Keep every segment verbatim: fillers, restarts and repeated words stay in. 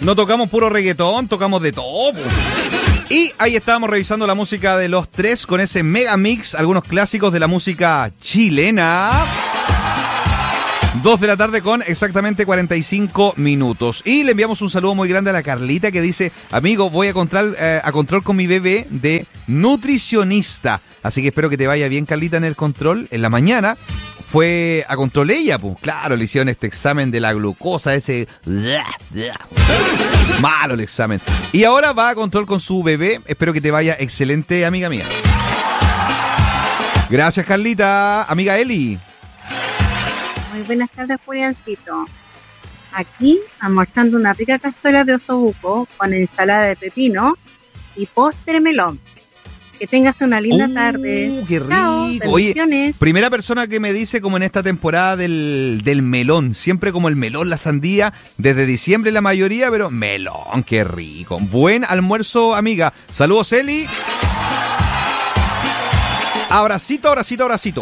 No tocamos puro reggaetón, tocamos de todo. Y ahí estábamos revisando la música de Los Tres con ese mega mix, algunos clásicos de la música chilena. Dos de la tarde con exactamente cuarenta y cinco minutos. Y le enviamos un saludo muy grande a la Carlita que dice: amigo, voy a control, eh, a control con mi bebé de nutricionista. Así que espero que te vaya bien, Carlita, en el control. En la mañana fue a control ella, pues claro, le hicieron este examen de la glucosa, ese... malo el examen. Y ahora va a control con su bebé. Espero que te vaya excelente, amiga mía. Gracias, Carlita. Amiga Eli. Muy buenas tardes, Juliancito. Aquí, almorzando una rica cazuela de osobuco con ensalada de pepino y postre melón. Que tengas una linda uh, tarde. ¡Qué rico! Chao, Oye, primera persona que me dice como en esta temporada del, del melón. Siempre como el melón, la sandía, desde diciembre la mayoría, pero melón, qué rico. Buen almuerzo, amiga. Saludos, Eli. Abracito, abracito, abracito.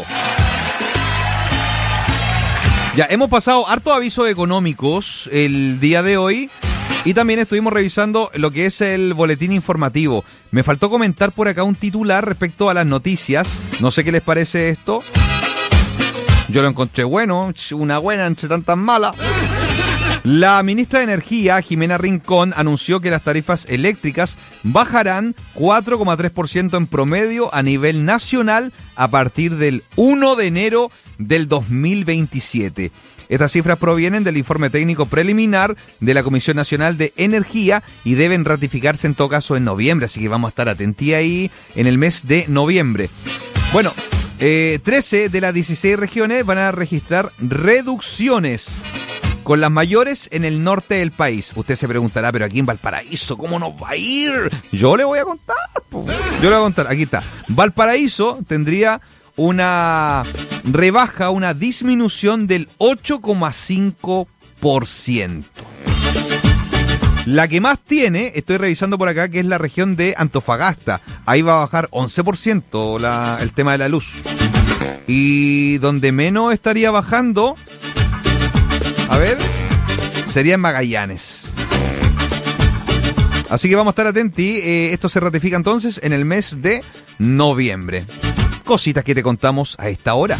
Ya, hemos pasado hartos avisos económicos el día de hoy y también estuvimos revisando lo que es el boletín informativo. Me faltó comentar por acá un titular respecto a las noticias. No sé qué les parece esto. Yo lo encontré bueno, una buena entre tantas malas. La ministra de Energía, Jimena Rincón, anunció que las tarifas eléctricas bajarán cuatro coma tres por ciento en promedio a nivel nacional a partir del primero de enero del dos mil veintisiete. Estas cifras provienen del informe técnico preliminar de la Comisión Nacional de Energía y deben ratificarse en todo caso en noviembre, así que vamos a estar atentos ahí en el mes de noviembre. Bueno, eh, trece de las dieciséis regiones van a registrar reducciones, con las mayores en el norte del país. Usted se preguntará, pero aquí en Valparaíso, ¿cómo nos va a ir? Yo le voy a contar, po. Yo le voy a contar, aquí está. Valparaíso tendría una rebaja, una disminución del ocho coma cinco por ciento. La que más tiene, estoy revisando por acá, que es la región de Antofagasta. Ahí va a bajar once por ciento la, el tema de la luz. Y donde menos estaría bajando, a ver, sería en Magallanes. Así que vamos a estar atentos. Eh, esto se ratifica entonces en el mes de noviembre. Cositas que te contamos a esta hora.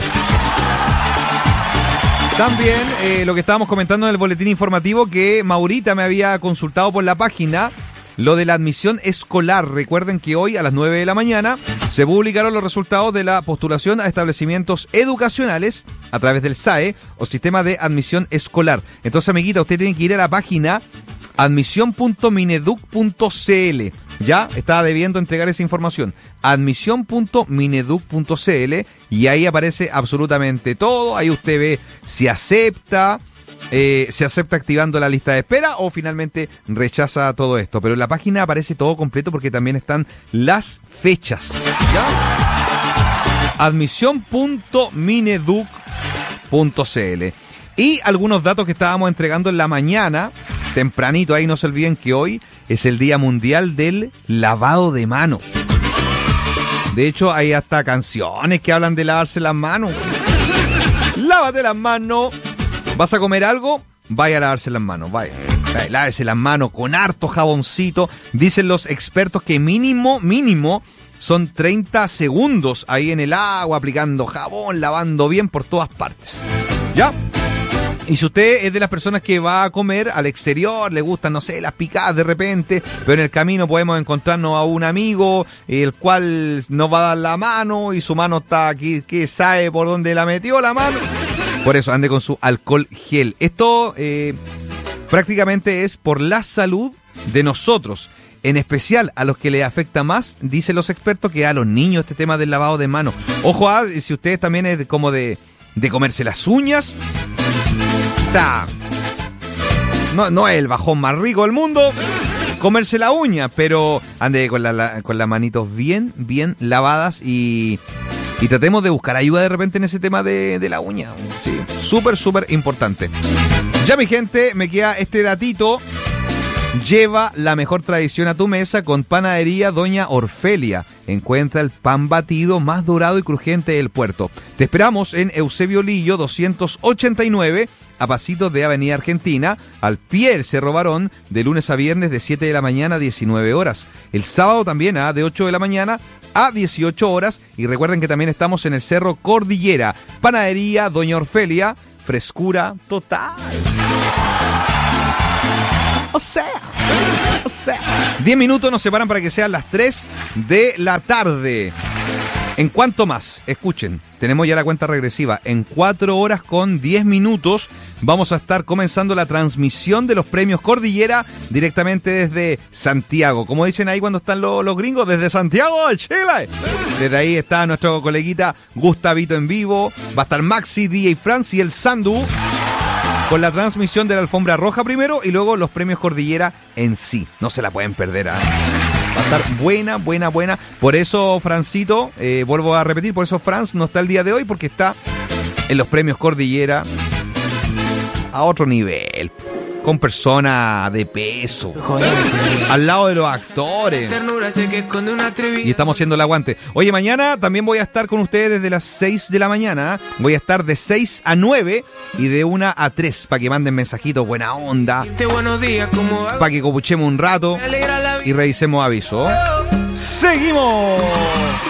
También eh, lo que estábamos comentando en el boletín informativo, que Maurita me había consultado por la página lo de la admisión escolar. Recuerden que hoy a las nueve de la mañana se publicaron los resultados de la postulación a establecimientos educacionales a través del S A E o Sistema de Admisión Escolar. Entonces, amiguita, usted tiene que ir a la página admisión punto mineduc punto cl. Ya estaba debiendo entregar esa información. admisión punto mineduc punto cl y ahí aparece absolutamente todo. Ahí usted ve si acepta, eh, se acepta activando la lista de espera o finalmente rechaza todo esto. Pero en la página aparece todo completo porque también están las fechas. ¿Ya? admisión punto mineduc punto cl. Y algunos datos que estábamos entregando en la mañana, tempranito, ahí no se olviden que hoy es el Día Mundial del Lavado de Manos. De hecho, hay hasta canciones que hablan de lavarse las manos. Lávate las manos. ¿Vas a comer algo? Vaya a lavarse las manos, vaya. vaya. Lávese las manos con harto jaboncito. Dicen los expertos que mínimo, mínimo, son treinta segundos ahí en el agua, aplicando jabón, lavando bien por todas partes. ¿Ya? Y si usted es de las personas que va a comer al exterior, le gustan, no sé, las picadas de repente, pero en el camino podemos encontrarnos a un amigo, el cual nos va a dar la mano y su mano está aquí, que sabe por dónde la metió la mano. Por eso ande con su alcohol gel. Esto eh, prácticamente es por la salud de nosotros. En especial a los que les afecta más, dicen los expertos, que a los niños este tema del lavado de manos. Ojo, a, si ustedes también es como de, de comerse las uñas. O sea, no, no es el bajón más rico del mundo comerse la uña, pero ande con, la, la, con las manitos bien, bien lavadas y, y tratemos de buscar ayuda de repente en ese tema de, de la uña. Sí, súper, súper importante. Ya, mi gente, me queda este datito. Lleva la mejor tradición a tu mesa con Panadería Doña Orfelia. Encuentra el pan batido más dorado y crujiente del puerto. Te esperamos en Eusebio Lillo doscientos ochenta y nueve, a pasitos de Avenida Argentina, al pie del Cerro Barón, de lunes a viernes de siete de la mañana a diecinueve horas. El sábado también ¿ah? de ocho de la mañana a dieciocho horas. Y recuerden que también estamos en el Cerro Cordillera. Panadería Doña Orfelia, frescura total. O sea, o sea. diez minutos nos separan para que sean las tres de la tarde. En cuanto más, escuchen, tenemos ya la cuenta regresiva. En cuatro horas con diez minutos vamos a estar comenzando la transmisión de los premios Cordillera directamente desde Santiago. Como dicen ahí cuando están los, los gringos, desde Santiago de Chile. Desde ahí está nuestro coleguita Gustavito en vivo. Va a estar Maxi, D J Franz y el Sandu con la transmisión de la alfombra roja primero y luego los premios Cordillera en sí. No se la pueden perder, ¿eh? Va a estar buena, buena, buena. Por eso, Francito, eh, vuelvo a repetir, por eso Franz no está el día de hoy, porque está en los premios Cordillera a otro nivel, con personas de peso, al lado de los actores. Y estamos haciendo el aguante. Oye, mañana también voy a estar con ustedes desde las seis de la mañana. Voy a estar de seis a nueve y de una a tres para que manden mensajitos, buena onda, para que copuchemos un rato y revisemos aviso. ¡Seguimos!